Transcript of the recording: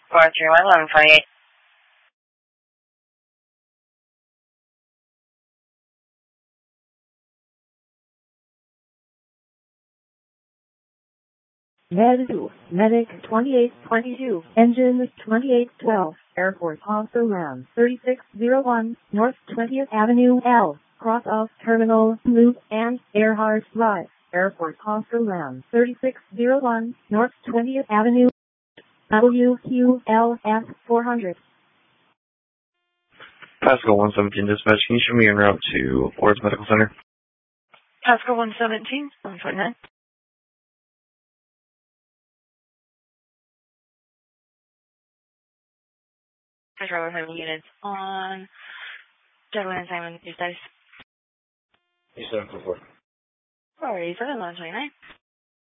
431 1128. Med 2, Medic 2822, Engine 2812, Airport Officer Ram 3601, North 20th Avenue L, Cross off Terminal Loop and Earhart Drive, Airport Officer Ram 3601, North 20th Avenue, WQLF 400. Pascal 117 dispatch, can you show me en route to Forest Medical Center? Pascal 117, 129. Control with units on Jacqueline Simon, your status. 8744. Sorry, 129.